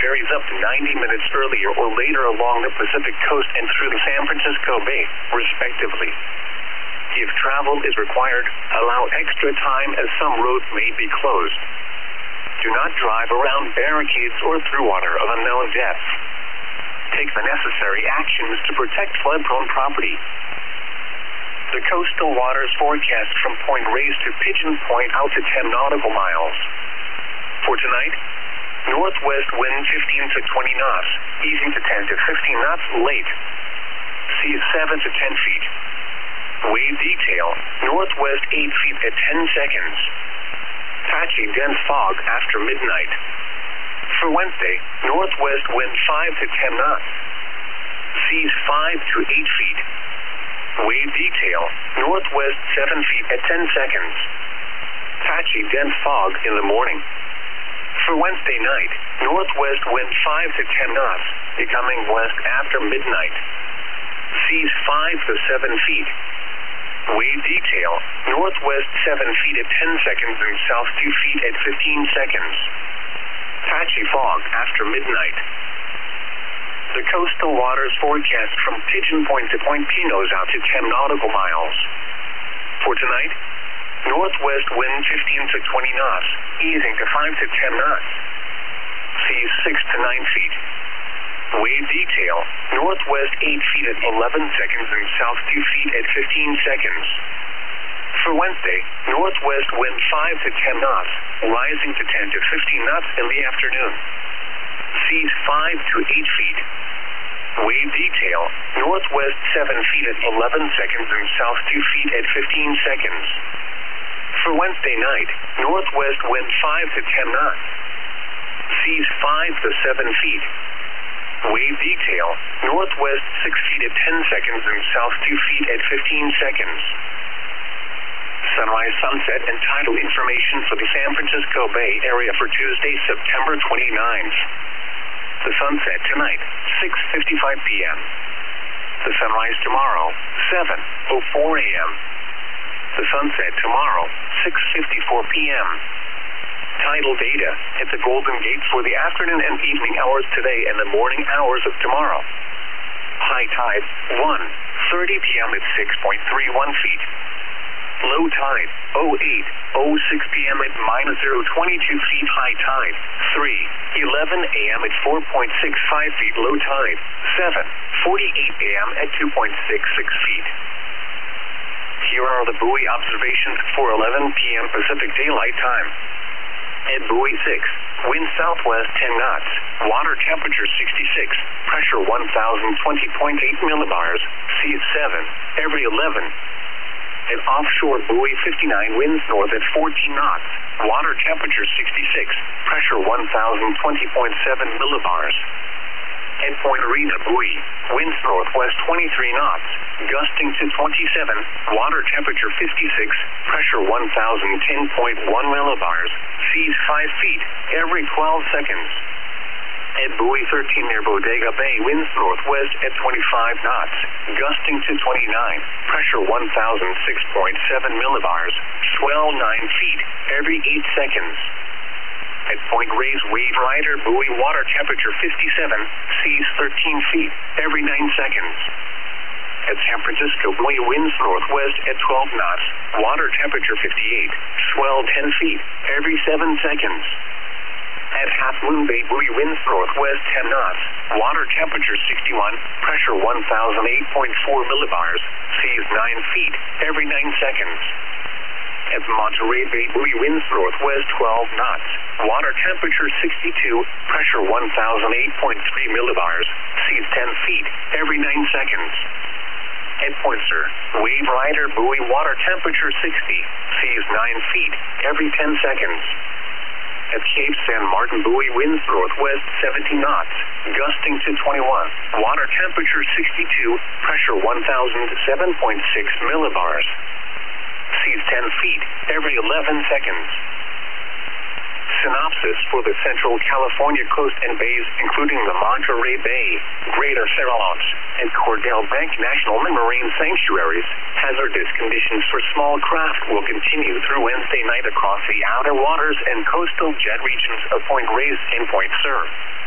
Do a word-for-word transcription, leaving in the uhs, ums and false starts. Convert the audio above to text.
ferries up to ninety minutes earlier or later along the Pacific coast and through the San Francisco Bay, respectively. If travel is required, allow extra time as some roads may be closed. Do not drive around barricades or through water of unknown depth. Take the necessary actions to protect flood-prone property. The coastal waters forecast from Point Reyes to Pigeon Point out to ten nautical miles. For tonight, northwest wind fifteen to twenty knots, easing to ten to fifteen knots late. Sea seven to ten feet. Wave detail, northwest eight feet at ten seconds. Patchy dense fog after midnight. For Wednesday, northwest wind five to ten knots. Seas five to eight feet. Wave detail, northwest seven feet at ten seconds. Patchy dense fog in the morning. For Wednesday night, northwest wind five to ten knots, becoming west after midnight. Seas five to seven feet. Wave detail, northwest seven feet at ten seconds and south two feet at fifteen seconds. Patchy fog after midnight. The coastal waters forecast from Pigeon Point to Point Pinos out to ten nautical miles. For tonight, northwest wind fifteen to twenty knots, easing to five to ten knots. Seas six to nine feet. Wave detail, northwest eight feet at eleven seconds and south two feet at fifteen seconds. For Wednesday, northwest wind five to ten knots, rising to ten to fifteen knots in the afternoon. Seas five to eight feet. Wave detail, northwest seven feet at eleven seconds and south two feet at fifteen seconds. For Wednesday night, northwest wind five to ten knots. Seas five to seven feet. Wave detail, northwest six feet at ten seconds and south two feet at fifteen seconds. Sunrise, sunset, and tidal information for the San Francisco Bay Area for Tuesday, September twenty-ninth. The sunset tonight, six fifty-five p m The sunrise tomorrow, seven oh four a m The sunset tomorrow, six fifty-four p m Tidal data at the Golden Gate for the afternoon and evening hours today and the morning hours of tomorrow. High tide, one thirty p m at six point three one feet. Low tide, oh eight oh six p m at minus zero twenty-two feet. High tide, three eleven a m at four point six five feet. Low tide, seven forty-eight a m at two point six six feet. Here are the buoy observations for eleven p m Pacific Daylight Time. At buoy six, wind southwest ten knots, water temperature sixty-six, pressure one thousand twenty point eight millibars, sea seven, every eleven. At offshore buoy fifty-nine, winds north at fourteen knots, water temperature sixty-six, pressure one thousand twenty point seven millibars. At Point Arena buoy, winds northwest twenty-three knots, gusting to twenty-seven, water temperature fifty-six, pressure one thousand ten point one millibars, seas five feet, every twelve seconds. At buoy thirteen near Bodega Bay, winds northwest at twenty-five knots, gusting to twenty-nine, pressure one thousand six point seven millibars, swell nine feet, every eight seconds. At Point Reyes Wave Rider buoy, water temperature fifty-seven, seas thirteen feet, every nine seconds. At San Francisco buoy, winds northwest at twelve knots, water temperature fifty-eight, swell ten feet, every seven seconds. At Half Moon Bay buoy, winds northwest ten knots, water temperature sixty-one, pressure one thousand eight point four millibars, seas nine feet, every nine seconds. At Monterey Bay buoy, winds northwest twelve knots, water temperature sixty-two, pressure one thousand eight point three millibars, seas ten feet, every nine seconds. At Point Sur, Wave Rider buoy, water temperature sixty, seas nine feet, every ten seconds. At Cape San Martin buoy, winds northwest seventy knots, gusting to twenty-one, water temperature sixty-two, pressure one thousand seven point six millibars. Seas ten feet, every eleven seconds. Synopsis for the Central California coast and bays, including the Monterey Bay, Greater Farallones, and Cordell Bank National Marine Sanctuaries. Hazardous conditions for small craft will continue through Wednesday night across the outer waters and coastal jet regions of Point Reyes and Point Sur.